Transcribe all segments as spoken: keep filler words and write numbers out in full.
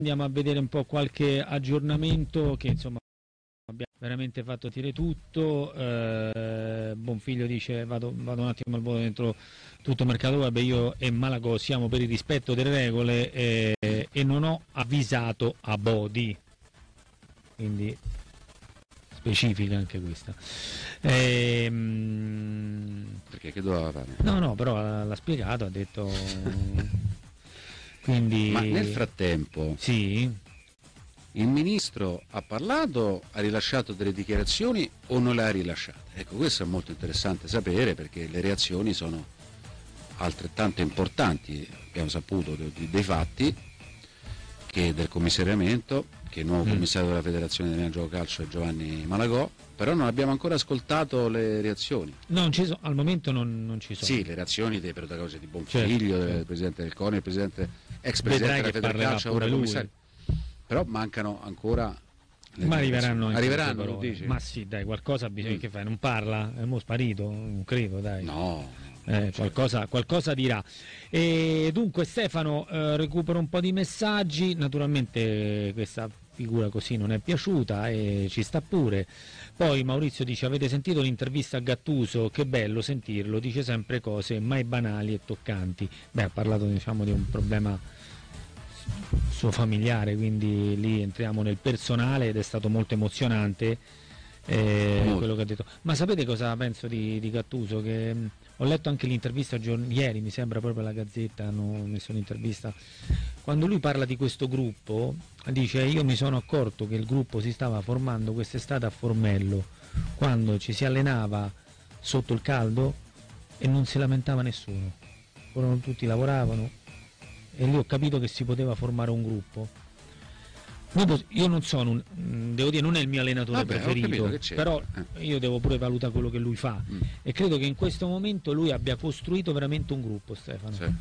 andiamo a vedere un po' qualche aggiornamento che insomma abbiamo veramente fatto tirare tutto. eh, Bonfiglio dice vado, vado un attimo al volo dentro tutto il mercato web, io e Malagò siamo per il rispetto delle regole eh, e non ho avvisato a Bodi, quindi specifica anche questa. Ehm... Perché che doveva fare? No, no, però l'ha spiegato, ha detto... Quindi... Ma nel frattempo sì, il ministro ha parlato, ha rilasciato delle dichiarazioni o non le ha rilasciate? Ecco, questo è molto interessante sapere, perché le reazioni sono altrettanto importanti. Abbiamo saputo dei, dei fatti, che del commissariamento, che il nuovo commissario della Federazione Italiana Gioco Calcio è Giovanni Malagò, però non abbiamo ancora ascoltato le reazioni. non ci so, al momento non, non ci sono. Sì, le reazioni dei protagonisti di Bonfiglio, Certo, del certo. presidente del CONI, il presidente, ex presidente della Federcalcio, ora commissario. Però mancano ancora le Ma arriveranno anche arriveranno, le lo dici? Ma sì, dai, qualcosa bisogna Mm. che fai, non parla, è mo sparito, non credo, dai. No, Eh, qualcosa, qualcosa dirà. E dunque Stefano, eh, recupero un po' di messaggi, naturalmente questa figura così non è piaciuta e ci sta pure. Poi Maurizio dice: avete sentito l'intervista a Gattuso? Che bello sentirlo, dice sempre cose mai banali e toccanti. Beh, ha parlato, diciamo, di un problema suo familiare, quindi lì entriamo nel personale ed è stato molto emozionante eh, Molto. quello che ha detto. Ma sapete cosa penso di, di Gattuso? Che mh, ho letto anche l'intervista giorn- ieri, mi sembra, proprio alla Gazzetta hanno messo l'intervista. Quando lui parla di questo gruppo dice: io mi sono accorto che il gruppo si stava formando quest'estate a Formello, quando ci si allenava sotto il caldo e non si lamentava nessuno, loro tutti lavoravano e lì ho capito che si poteva formare un gruppo. Noi pos- io non sono un, mh, devo dire, non è il mio allenatore Vabbè, ho preferito, capito che c'è. però Eh. io devo pure valutare quello che lui fa Mm. e credo che in questo momento lui abbia costruito veramente un gruppo, Stefano. Sì.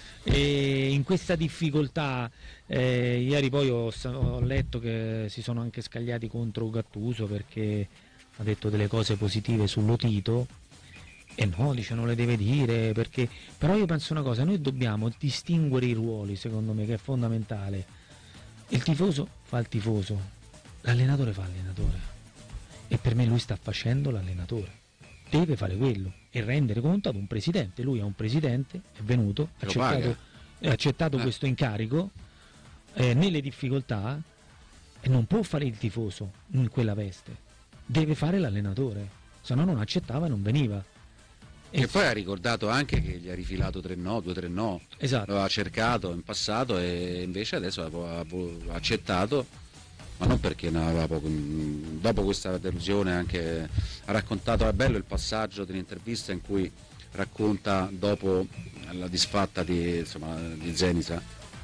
E in questa difficoltà eh, ieri poi ho, sa- ho letto che si sono anche scagliati contro Gattuso perché ha detto delle cose positive sull'Otito e no, dice non le deve dire perché, però io penso una cosa, noi dobbiamo distinguere i ruoli, secondo me, che è fondamentale. Il tifoso fa il tifoso, l'allenatore fa l'allenatore e per me lui sta facendo l'allenatore, deve fare quello e rendere conto ad un presidente. Lui è un presidente, è venuto, ha Lo accettato, paga. ha accettato Eh. questo incarico eh, nelle difficoltà e non può fare il tifoso in quella veste, deve fare l'allenatore, se no non accettava e non veniva. E poi ha ricordato anche che gli ha rifilato tre no, due tre no, Esatto. l'aveva cercato in passato e invece adesso ha, ha- ha accettato, ma non perché ne aveva poco. Dopo questa delusione anche ha raccontato, è bello il passaggio dell'intervista in cui racconta dopo la disfatta di, insomma, di Zenisa,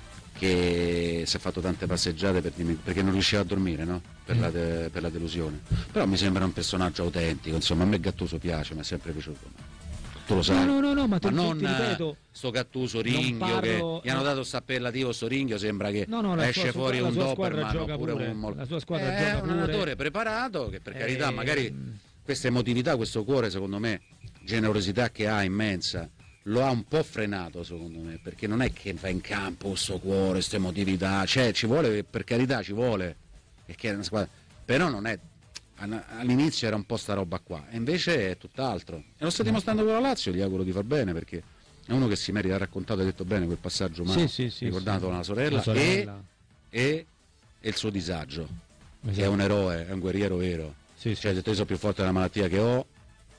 che si è fatto tante passeggiate per dimmi- perché non riusciva a dormire, no? per, la de- per la delusione. Però mi sembra un personaggio autentico, insomma, a me Gattuso piace, mi è sempre piaciuto. Tu lo sai. No, no, no, no, ma, te, Ma non ti ripeto, sto Gattuso non Ringhio parlo- che gli hanno no. dato sto appellativo, sto Ringhio sembra che no, no, la esce sua, fuori la un sua squadra Doberman gioca oppure pure, un mol- la sua squadra è gioca un pure. allenatore preparato che, per carità, Eh, magari questa emotività, questo cuore, secondo me, generosità che ha immensa, lo ha un po' frenato, secondo me, perché non è che va in campo questo cuore, questa emotività, cioè ci vuole, per carità ci vuole, perché è una squadra, però non è, all'inizio era un po' sta roba qua e invece è tutt'altro e lo sta dimostrando con la Lazio. Gli auguro di far bene, perché è uno che si merita, ha raccontato, ha detto bene quel passaggio umano, Sì, sì, sì, ricordato sì. la sorella, La sorella. E, e, e il suo disagio, che è Esatto. un eroe, è un guerriero vero, Sì, sì. cioè ha detto io sono più forte della malattia che ho,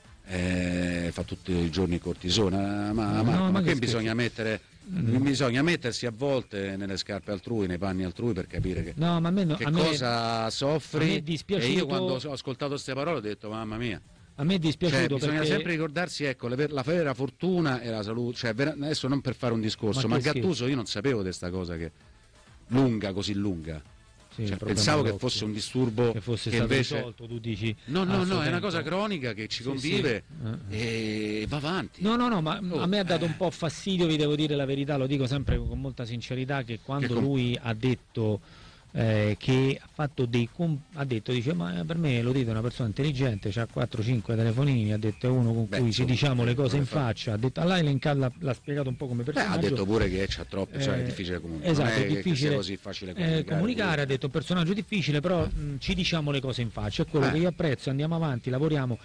eh, fa tutti i giorni il cortisone, ma, ma, No, Marco, ma ma che qui bisogna mettere, Mm. bisogna mettersi a volte nelle scarpe altrui, nei panni altrui, per capire che No, ma a me, no, che a me, cosa a me soffri. è dispiaciuto- E io quando ho ascoltato queste parole ho detto mamma mia, a me è dispiaciuto cioè, bisogna perché sempre ricordarsi, ecco, le ver- la vera fortuna e la salute, cioè, vera- adesso non per fare un discorso, Ma ma, che Gattuso io non sapevo di questa cosa, che lunga, così lunga, sì, il cioè, problema pensavo che dell'occhio, fosse un disturbo che fosse che stato invece risolto, tu dici no, a no, suo no, è una tempo. cosa cronica che ci Sì, convive sì. e va avanti. No, no, no, ma Oh, a me ha dato eh. un po' fastidio, vi devo dire la verità, lo dico sempre con molta sincerità, che quando Che com- lui ha detto eh, che ha fatto dei com- ha detto, dice, ma per me lo dite, è una persona intelligente, ha quattro cinque telefonini, ha detto, è uno con Beh, cui insomma, ci diciamo le eh, cose in fa- faccia, ha detto, l'ha elencato, l'ha, l'ha spiegato un po' come Beh, personaggio. ha detto pure che c'ha troppo, cioè è Eh, difficile comunque. esatto, non è, è difficile, che sia così facile eh, comunicare. comunicare, ha detto un personaggio difficile, però Eh. mh, ci diciamo le cose in faccia, è quello Eh. che io apprezzo, andiamo avanti, lavoriamo.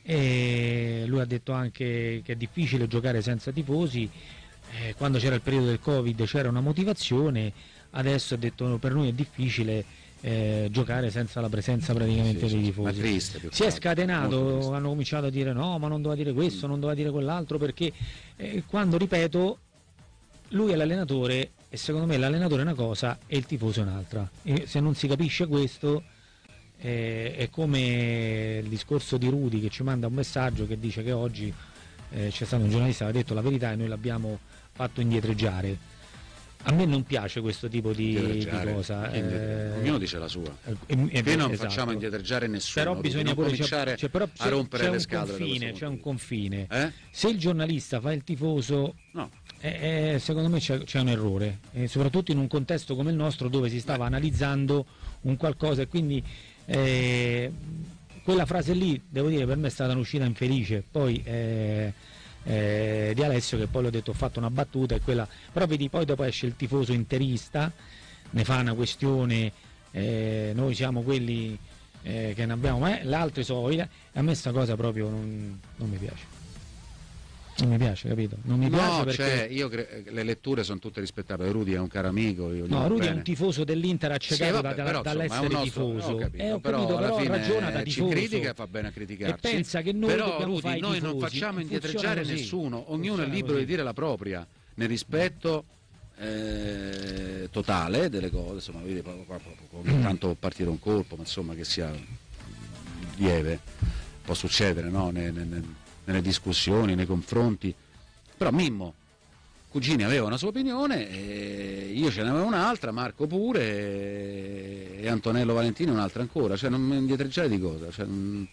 E lui ha detto anche che è difficile giocare senza tifosi, eh, quando c'era il periodo del Covid c'era una motivazione, adesso ha detto per noi è difficile eh, giocare senza la presenza praticamente Sì, dei sì, tifosi. ma triste, più Si è che altro, molto scatenato, triste. hanno cominciato a dire no, ma non doveva dire questo, non doveva dire quell'altro, perché eh, quando, ripeto, lui è l'allenatore e secondo me l'allenatore è una cosa e il tifoso è un'altra, e se non si capisce questo eh, è come il discorso di Rudy che ci manda un messaggio che dice che oggi eh, c'è stato un giornalista che ha detto la verità e noi l'abbiamo fatto indietreggiare. A me non piace questo tipo di, di cosa. Eh, ognuno dice la sua. Eh, eh, Qui non esatto. facciamo indietreggiare nessuno. Però bisogna pure cominciare c'è, però a rompere c'è le un scatole. confine, c'è un confine. Eh? Se il giornalista fa il tifoso, no. eh, eh, secondo me c'è, c'è un errore, eh, soprattutto in un contesto come il nostro dove si stava Beh. analizzando un qualcosa e quindi eh, quella frase lì, devo dire, per me è stata un'uscita infelice. Poi eh, Eh, di Alessio che poi l'ho detto, ho fatto una battuta e quella, però vedi poi dopo esce il tifoso interista, ne fa una questione, eh, noi siamo quelli eh, che ne abbiamo, ma eh, l'altro so, a me sta cosa proprio non, non mi piace, non mi piace, capito? Non mi no, piace perché cioè, io cre- le letture sono tutte rispettabili. Rudy è un caro amico, io no, Rudy bene. è un tifoso dell'Inter accecato sì, vabbè, da, però, dall'essere insomma, nostro, tifoso, ho capito, eh, ho però, capito, alla però fine ragiona da ci tifoso critica, fa bene a criticarci, e pensa che noi però dobbiamo Rudy, fare noi tifosi. non facciamo indietreggiare Funziona nessuno, ognuno Funziona è libero così. di dire la propria nel rispetto eh, totale delle cose. Insomma, vedi, ogni tanto può partire un colpo, ma insomma che sia lieve, può succedere, no? nelle, nelle, nelle discussioni, nei confronti. Però Mimmo Cugini aveva una sua opinione, e io ce n'avevo un'altra, Marco pure, e Antonello Valentini un'altra ancora, cioè non mi indietreggiare di cosa, cioè, non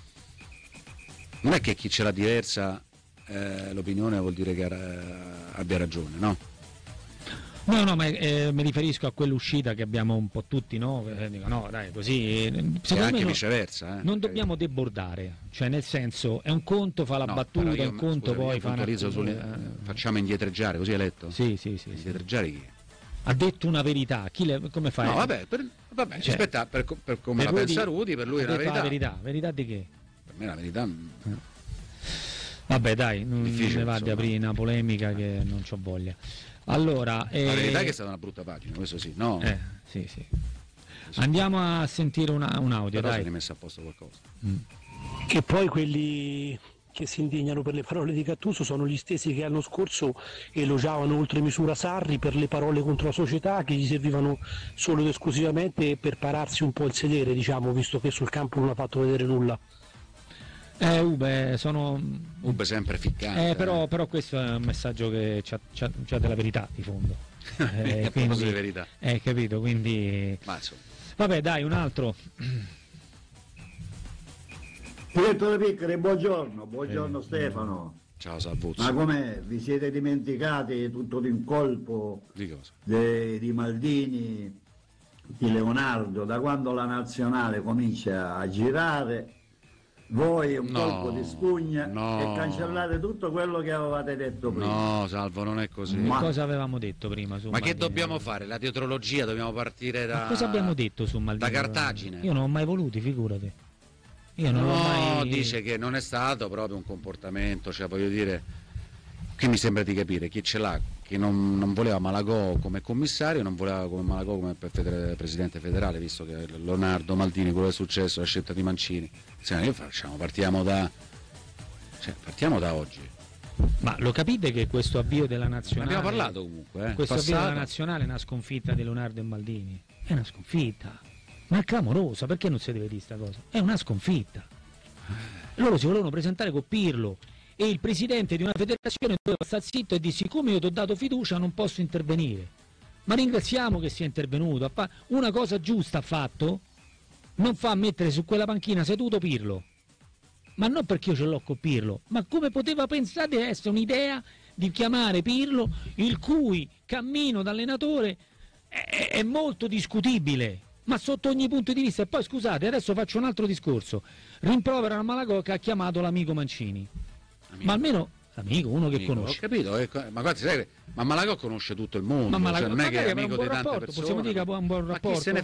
è che chi ce l'ha diversa eh, l'opinione vuol dire che era, abbia ragione, no? No, no, ma eh, mi riferisco a quell'uscita che abbiamo un po' tutti, no? Eh, dico, no, dai, così. E me anche no, viceversa. Eh, non dobbiamo debordare, cioè nel senso, è un conto fa la no, battuta, io, un conto scusami, poi fa una... sulle, eh, facciamo indietreggiare, così hai letto? Sì, sì, sì. Indietreggiare sì. chi? Ha detto una verità, chi le, come fai? No, vabbè, per, vabbè cioè, aspetta, per, per come per la Rudy, pensa Rudy, per lui è una verità. La verità, verità di che? Per me la verità... Vabbè, dai, non difficile, ne va insomma. di aprire una polemica che non c'ho voglia. Allora, la eh, verità è che è stata una brutta pagina, questo sì, no? Eh, sì, sì. Andiamo a sentire una, un audio, però dai. si è messo a posto qualcosa. Mm. Che poi quelli che si indignano per le parole di Gattuso sono gli stessi che l'anno scorso elogiavano oltre misura Sarri per le parole contro la società, che gli servivano solo ed esclusivamente per pararsi un po' il sedere, diciamo, visto che sul campo non ha fatto vedere nulla. Eh, Ube, sono... Ube sempre ficcante. Eh, però, però questo è un messaggio che c'ha, c'ha, c'ha della verità di fondo. Eh, a quindi, di verità. Eh, capito, quindi... Ma insomma. Vabbè, dai, un altro. Direttore Piccoli, buongiorno, buongiorno Eh, Stefano. Ciao Salvuzzo. Ma com'è? Vi siete dimenticati tutto l'incolpo Di cosa? de- di Maldini, di Leonardo, da quando la nazionale comincia a girare? Voi un No, colpo di spugna no. e cancellate tutto quello che avevate detto prima. No, Salvo, non è così. Ma- Cosa avevamo detto prima su Ma che Maldini? dobbiamo fare? La dietrologia, dobbiamo partire da... Ma cosa abbiamo detto su Maldini? Da Cartagine. Io non ho mai voluti, figurati. Io non no, ho mai... dice che non è stato proprio un comportamento, cioè voglio dire, qui mi sembra di capire chi ce l'ha, chi non, non voleva Malagò come commissario, non voleva come Malagò come federe- presidente federale, visto che Leonardo Maldini, quello che è successo, la scelta di Mancini. Se no, che facciamo? Partiamo da, cioè, partiamo da oggi. Ma lo capite che questo avvio della nazionale... Abbiamo parlato comunque, eh. Questo avvio Passato. della nazionale è una sconfitta di Leonardo e Maldini. È una sconfitta. Ma è clamorosa, perché non si deve dire sta cosa? È una sconfitta. Loro si volevano presentare con Pirlo e il presidente di una federazione doveva stare zitto e dire: siccome io ti ho dato fiducia non posso intervenire. Ma ringraziamo che sia intervenuto. Una cosa giusta ha fatto, non fa mettere su quella panchina seduto Pirlo. Ma non perché io ce l'ho con Pirlo, ma come poteva pensare di essere un'idea di chiamare Pirlo, il cui cammino da allenatore è, è molto discutibile, ma sotto ogni punto di vista. E poi scusate, adesso faccio un altro discorso. Rimproverano a Malagò che ha chiamato l'amico Mancini. Amico. Ma almeno amico, uno che amico, conosce. Ho capito, eh, ma guardi, sai, ma Malagò conosce tutto il mondo, ma Malagò, cioè, non è che è amico di tante rapporto, persone. possiamo dire che ha un buon rapporto. Ma chi se ne